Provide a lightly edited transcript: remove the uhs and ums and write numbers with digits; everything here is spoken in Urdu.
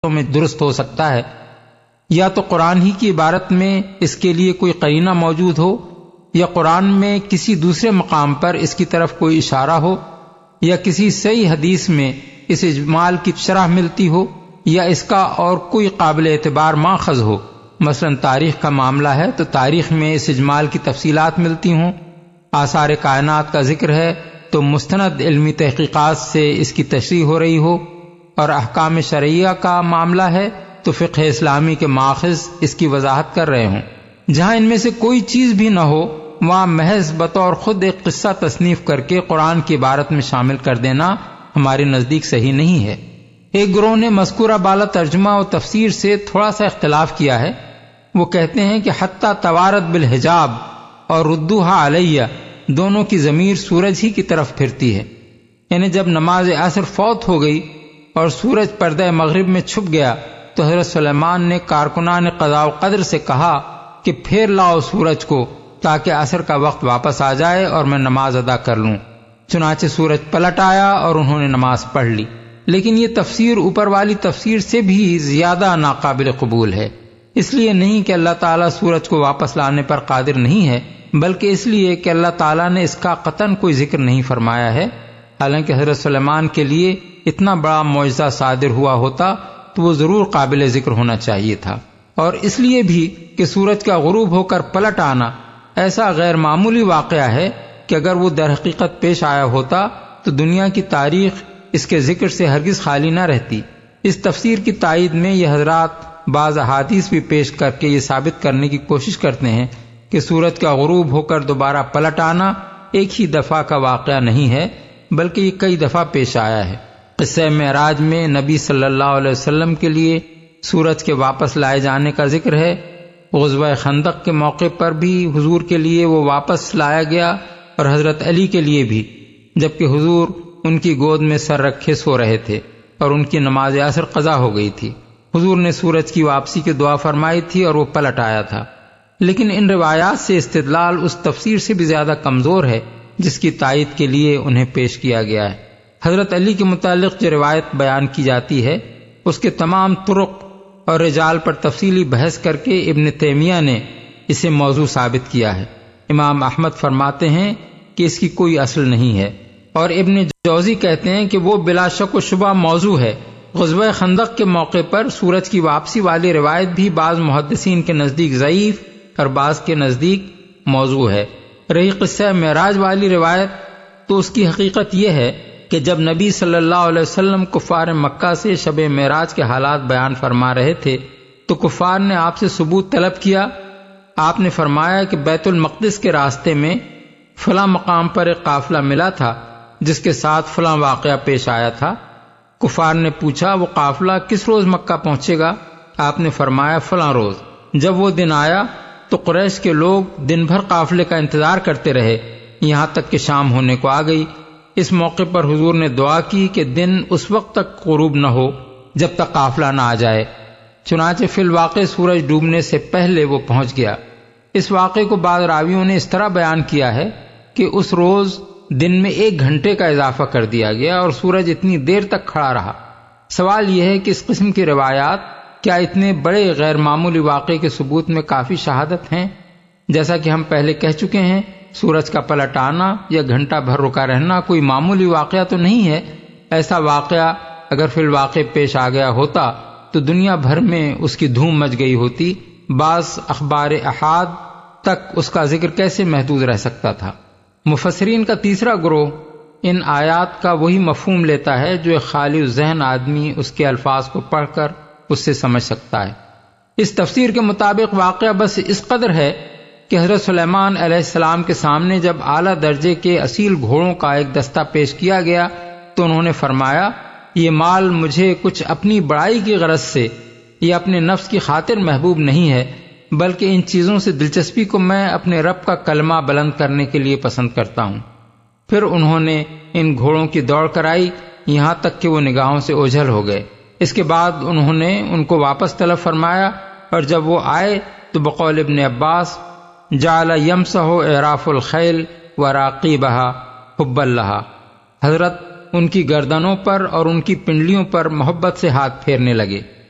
میں درست ہو سکتا ہے، یا تو قرآن ہی کی عبارت میں اس کے لیے کوئی قرینہ موجود ہو، یا قرآن میں کسی دوسرے مقام پر اس کی طرف کوئی اشارہ ہو، یا کسی صحیح حدیث میں اس اجمال کی شرح ملتی ہو، یا اس کا اور کوئی قابل اعتبار ماخذ ہو۔ مثلا تاریخ کا معاملہ ہے تو تاریخ میں اس اجمال کی تفصیلات ملتی ہوں، آثار کائنات کا ذکر ہے تو مستند علمی تحقیقات سے اس کی تشریح ہو رہی ہو، اور احکام شرعیہ کا معاملہ ہے تو فقہ اسلامی کے ماخذ اس کی وضاحت کر رہے ہوں۔ جہاں ان میں سے کوئی چیز بھی نہ ہو وہاں محض بطور خود ایک قصہ تصنیف کر کے قرآن کی عبارت میں شامل کر دینا ہمارے نزدیک صحیح نہیں ہے۔ ایک گروہ نے مذکورہ بالا ترجمہ و تفسیر سے تھوڑا سا اختلاف کیا ہے۔ وہ کہتے ہیں کہ حتیٰ توارت بالحجاب اور ردوہا علیہ دونوں کی ضمیر سورج ہی کی طرف پھرتی ہے، یعنی جب نماز عصر فوت ہو گئی اور سورج پردہ مغرب میں چھپ گیا تو حضرت سلیمان نے کارکنان قضاء و قدر سے کہا کہ پھیر لاؤ سورج کو تاکہ عصر کا وقت واپس آ جائے اور میں نماز ادا کر لوں۔ چنانچہ سورج پلٹ آیا اور انہوں نے نماز پڑھ لی۔ لیکن یہ تفسیر اوپر والی تفسیر سے بھی زیادہ ناقابل قبول ہے، اس لیے نہیں کہ اللہ تعالیٰ سورج کو واپس لانے پر قادر نہیں ہے، بلکہ اس لیے کہ اللہ تعالیٰ نے اس کا قطعاً کوئی ذکر نہیں فرمایا ہے۔ حالانکہ حضرت سلیمان کے لیے اتنا بڑا معجزہ صادر ہوا ہوتا تو وہ ضرور قابل ذکر ہونا چاہیے تھا، اور اس لیے بھی کہ سورج کا غروب ہو کر پلٹ آنا ایسا غیر معمولی واقعہ ہے کہ اگر وہ در حقیقت پیش آیا ہوتا تو دنیا کی تاریخ اس کے ذکر سے ہرگز خالی نہ رہتی۔ اس تفسیر کی تائید میں یہ حضرات بعض احادیث بھی پیش کر کے یہ ثابت کرنے کی کوشش کرتے ہیں کہ سورج کا غروب ہو کر دوبارہ پلٹ آنا ایک ہی دفعہ کا واقعہ نہیں ہے، بلکہ یہ کئی دفعہ پیش آیا ہے۔ قصہ معراج میں نبی صلی اللہ علیہ وسلم کے لیے سورج کے واپس لائے جانے کا ذکر ہے۔ غزوہ خندق کے موقع پر بھی حضور کے لیے وہ واپس لایا گیا، اور حضرت علی کے لیے بھی، جبکہ حضور ان کی گود میں سر رکھے سو رہے تھے اور ان کی نماز عصر قضا ہو گئی تھی۔ حضور نے سورج کی واپسی کی دعا فرمائی تھی اور وہ پلٹ آیا تھا۔ لیکن ان روایات سے استدلال اس تفسیر سے بھی زیادہ کمزور ہے جس کی تائید کے لیے انہیں پیش کیا گیا ہے۔ حضرت علی کے متعلق جو روایت بیان کی جاتی ہے اس کے تمام طرق اور رجال پر تفصیلی بحث کر کے ابن تیمیہ نے اسے موضوع ثابت کیا ہے۔ امام احمد فرماتے ہیں کہ اس کی کوئی اصل نہیں ہے، اور ابن جوزی کہتے ہیں کہ وہ بلا شک و شبہ موضوع ہے۔ غزوہ خندق کے موقع پر سورج کی واپسی والی روایت بھی بعض محدثین کے نزدیک ضعیف اور بعض کے نزدیک موضوع ہے۔ رہی قصہ معراج والی روایت تو اس کی حقیقت یہ ہے کہ جب نبی صلی اللہ علیہ وسلم کفار مکہ سے شب معراج کے حالات بیان فرما رہے تھے تو کفار نے آپ سے ثبوت طلب کیا۔ آپ نے فرمایا کہ بیت المقدس کے راستے میں فلاں مقام پر ایک قافلہ ملا تھا جس کے ساتھ فلاں واقعہ پیش آیا تھا۔ کفار نے پوچھا وہ قافلہ کس روز مکہ پہنچے گا؟ آپ نے فرمایا فلاں روز۔ جب وہ دن آیا تو قریش کے لوگ دن بھر قافلے کا انتظار کرتے رہے، یہاں تک کہ شام ہونے کو آ گئی۔ اس موقع پر حضور نے دعا کی کہ دن اس وقت تک غروب نہ ہو جب تک قافلہ نہ آ جائے۔ چنانچہ فی الواقع سورج ڈوبنے سے پہلے وہ پہنچ گیا۔ اس واقعے کو بعض راویوں نے اس طرح بیان کیا ہے کہ اس روز دن میں 1 گھنٹے کا اضافہ کر دیا گیا اور سورج اتنی دیر تک کھڑا رہا۔ سوال یہ ہے کہ اس قسم کی روایات کیا اتنے بڑے غیر معمولی واقعے کے ثبوت میں کافی شہادت ہیں؟ جیسا کہ ہم پہلے کہہ چکے ہیں، سورج کا پلٹ آنا یا گھنٹہ بھر رکا رہنا کوئی معمولی واقعہ تو نہیں ہے۔ ایسا واقعہ اگر فی الواقع پیش آ گیا ہوتا تو دنیا بھر میں اس کی دھوم مچ گئی ہوتی۔ بعض اخبار احاد تک اس کا ذکر کیسے محدود رہ سکتا تھا؟ مفسرین کا تیسرا گروہ ان آیات کا وہی مفہوم لیتا ہے جو ایک خالی الذہن آدمی اس کے الفاظ کو پڑھ کر اس سے سمجھ سکتا ہے۔ اس تفسیر کے مطابق واقعہ بس اس قدر ہے کہ حضرت سلیمان علیہ السلام کے سامنے جب اعلیٰ درجے کے اصیل گھوڑوں کا ایک دستہ پیش کیا گیا تو انہوں نے فرمایا یہ مال مجھے کچھ اپنی بڑائی کی غرض سے یا اپنے نفس کی خاطر محبوب نہیں ہے، بلکہ ان چیزوں سے دلچسپی کو میں اپنے رب کا کلمہ بلند کرنے کے لیے پسند کرتا ہوں۔ پھر انہوں نے ان گھوڑوں کی دوڑ کرائی یہاں تک کہ وہ نگاہوں سے اوجھل ہو گئے۔ اس کے بعد انہوں نے ان کو واپس طلب فرمایا، اور جب وہ آئے تو بقول ابن عباس جعل یمسح اعراف الخیل وراقیبہا حبا لہا، حضرت ان کی گردنوں پر اور ان کی پنڈلیوں پر محبت سے ہاتھ پھیرنے لگے۔